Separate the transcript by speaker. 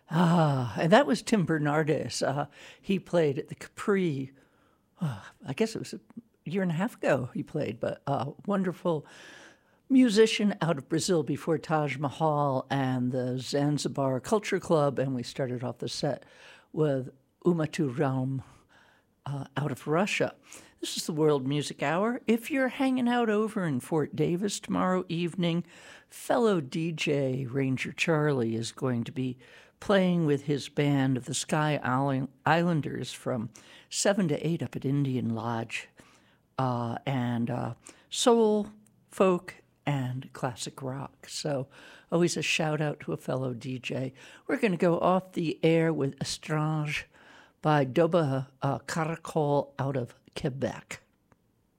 Speaker 1: And that was Tim Bernardes. He played at the Capri. I guess it was a year and a half ago he played, but wonderful musician out of Brazil before Taj Mahal and the Zanzibar Culture Club. And we started off the set with Uma Thurman out of Russia. This is the World Music Hour. If you're hanging out over in Fort Davis tomorrow evening, fellow DJ Ranger Charlie is going to be playing with his band of the Sky Islanders from 7 to 8 up at Indian Lodge. And soul, folk, and classic rock. So always a shout out to a fellow DJ. We're going to go off the air with Estrange by Doba Caracol out of Quebec.